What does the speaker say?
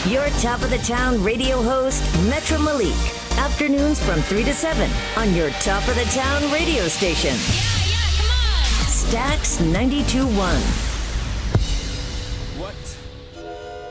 Your top of the town radio host, Metro Malik. Afternoons from 3 to 7 on your top of the town radio station. Yeah, come on. Stax 92.1.